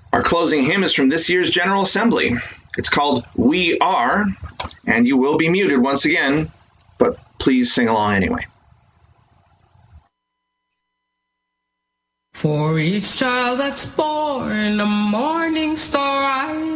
Our closing hymn is from this year's General Assembly. It's called We Are, and you will be muted once again, but please sing along anyway. For each child that's born, a morning star rises.